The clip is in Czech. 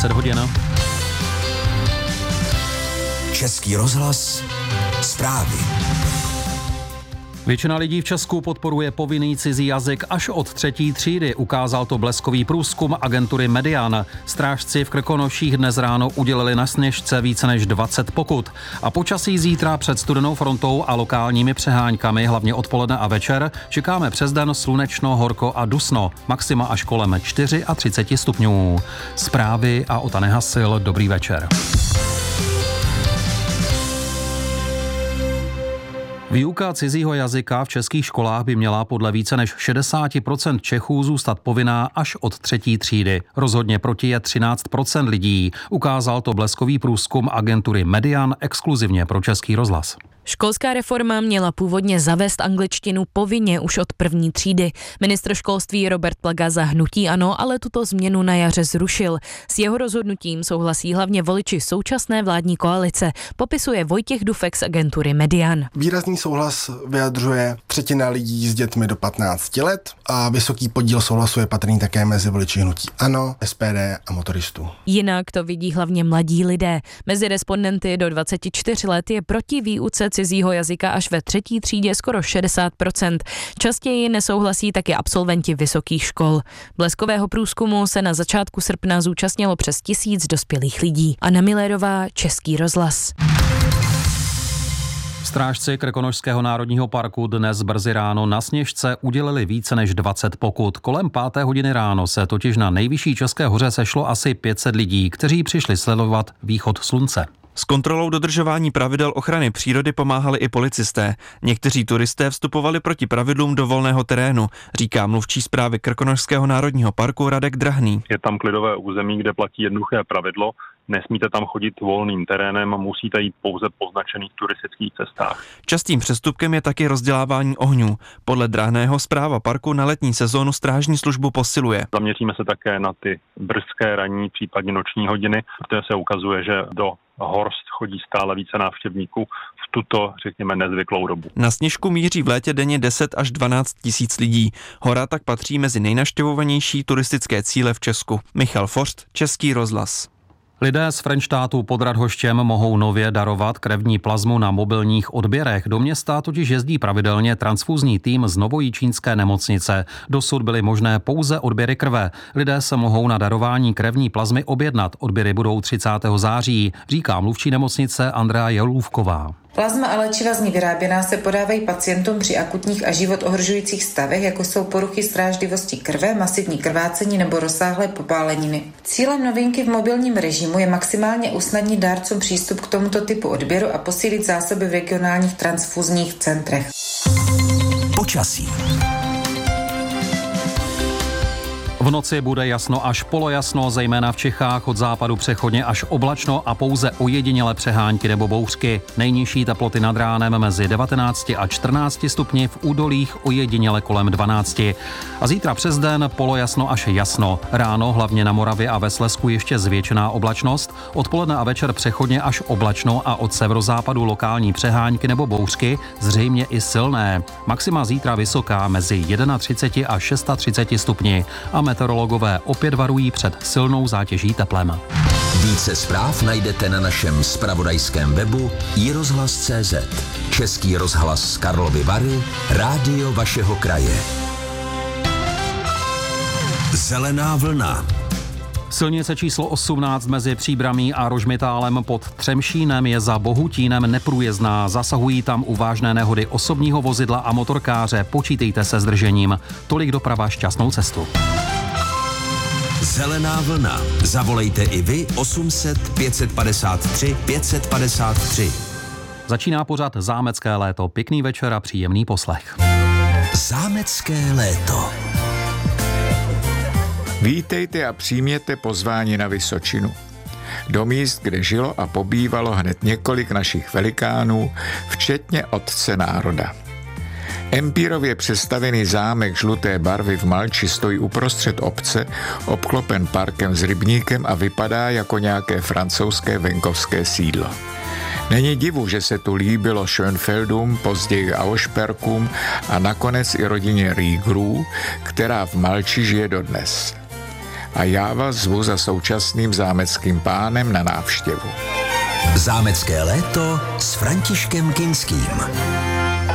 20 hodin. Český rozhlas, zprávy. Většina lidí v Česku podporuje povinný cizí jazyk až od 3. třídy, ukázal to bleskový průzkum agentury Median. Strážci v Krkonoších dnes ráno udělili na Sněžce více než 20 pokut. A počasí zítra před studenou frontou a lokálními přeháňkami, hlavně odpoledne a večer, čekáme přes den slunečno, horko a dusno. Maxima až kolem 34 stupňů. Zprávy a Ota Nehasil, dobrý večer. Výuka cizího jazyka v českých školách by měla podle více než 60% Čechů zůstat povinná až od 3. třídy. Rozhodně proti je 13% lidí. Ukázal to bleskový průzkum agentury Median exkluzivně pro Český rozhlas. Školská reforma měla původně zavést angličtinu povinně už od 1. třídy. Ministr školství Robert Plaga za hnutí ANO ale tuto změnu na jaře zrušil. S jeho rozhodnutím souhlasí hlavně voliči současné vládní koalice, popisuje Vojtěch Dufek z agentury Median. Výrazný souhlas vyjadřuje 1/3 lidí s dětmi do 15 let a vysoký podíl souhlasu je patrný také mezi voliči hnutí ANO, SPD a motoristů. Jinak to vidí hlavně mladí lidé. Mezi respondenty do 24 let je proti výuce cizího jazyka až ve 3. třídě skoro 60%. Častěji nesouhlasí taky absolventi vysokých škol. Bleskového průzkumu se na začátku srpna zúčastnilo přes 1000 dospělých lidí. Anna Millerová, Český rozhlas. Strážci Krkonošského národního parku dnes brzy ráno na Sněžce udělili více než 20 pokut. Kolem 5. hodiny ráno se totiž na nejvyšší České hoře sešlo asi 500 lidí, kteří přišli sledovat východ slunce. S kontrolou dodržování pravidel ochrany přírody pomáhali i policisté. Někteří turisté vstupovali proti pravidlům do volného terénu, říká mluvčí správy Krkonošského národního parku Radek Drahný. Je tam klidové území, kde platí jednoduché pravidlo. Nesmíte tam chodit volným terénem a musíte jít pouze po značených turistických cestách. Častým přestupkem je taky rozdělávání ohňů. Podle Drahného správa parku na letní sezónu strážní službu posiluje. Zaměříme se také na ty brzké ranní, případně noční hodiny, protože se ukazuje, že do Horst chodí stále více návštěvníků v tuto, řekněme, nezvyklou dobu. Na Sněžku míří v létě denně 10 až 12 tisíc lidí. Hora tak patří mezi nejnavštěvovanější turistické cíle v Česku. Michal Forst, Český rozhlas. Lidé z Frenštátu pod Radhoštěm mohou nově darovat krevní plazmu na mobilních odběrech. Do města totiž jezdí pravidelně transfuzní tým z Novojičínské nemocnice. Dosud byly možné pouze odběry krve. Lidé se mohou na darování krevní plazmy objednat. Odběry budou 30. září, říká mluvčí nemocnice Andrea Jelůvková. Plazma a léčiva z ní vyráběná se podávají pacientům při akutních a život ohrožujících stavech, jako jsou poruchy strážlivosti krve, masivní krvácení nebo rozsáhlé popáleniny. Cílem novinky v mobilním režimu je maximálně usnadnit dárcům přístup k tomuto typu odběru a posílit zásoby v regionálních transfuzních centrech. Počasí. V noci bude jasno až polojasno, zejména v Čechách, od západu přechodně až oblačno a pouze ojedinělé přehánky nebo bouřky. Nejnižší teploty nad ránem mezi 19 a 14 stupni, v údolích ojediněle kolem 12. A zítra přes den polojasno až jasno. Ráno hlavně na Moravě a ve Slezsku ještě zvětšená oblačnost, odpoledne a večer přechodně až oblačno a od severozápadu lokální přehánky nebo bouřky, zřejmě i silné. Maxima zítra vysoká mezi 31 a 36 stupni a meteorologové opět varují před silnou zátěží teplem. Více zpráv najdete na našem zpravodajském webu iRozhlas.cz. Český rozhlas Karlovy Vary, rádio vašeho kraje. Zelená vlna. Silnice číslo 18 mezi Příbramí a Rožmitálem pod Třemšínem je za Bohutínem neprůjezdná. Zasahují tam u vážné nehody osobního vozidla a motorkáře. Počítejte se zdržením. Tolik doprava, šťastnou cestu. Zelená vlna. Zavolejte i vy 800 553 553. Začíná pořad Zámecké léto. Pěkný večer a příjemný poslech. Zámecké léto. Vítejte a přijměte pozvání na Vysočinu. Do míst, kde žilo a pobývalo hned několik našich velikánů, včetně otce národa. Empírově přestavěný zámek žluté barvy v Malči stojí uprostřed obce, obklopen parkem s rybníkem a vypadá jako nějaké francouzské venkovské sídlo. Není divu, že se tu líbilo Schönfeldům, později Auersperkům a nakonec i rodině Riegerů, která v Malči žije dodnes. a já vás zvu za současným zámeckým pánem na návštěvu. Zámecké léto s Františkem Kinským.